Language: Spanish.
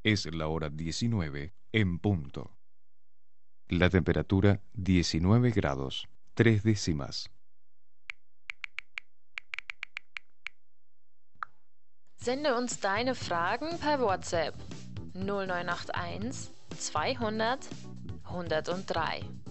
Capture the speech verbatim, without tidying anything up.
Es la hora diecinueve en punto. La temperatura diecinueve grados, tres décimas. Sende uns deine Fragen per WhatsApp null neun acht eins zweihundert hundertdrei.